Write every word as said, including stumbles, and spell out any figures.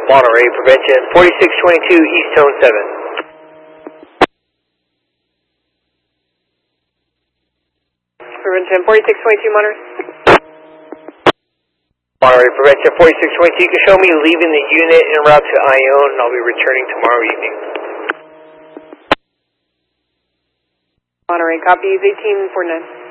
Monterey, prevention forty-six twenty-two, East Tone seven. Prevention forty-six twenty-two, Monterey. Monterey, prevention forty-six twenty-two, you can show me leaving the unit en route to Ione, and I'll be returning tomorrow evening. Monterey, copies eighteen forty-nine.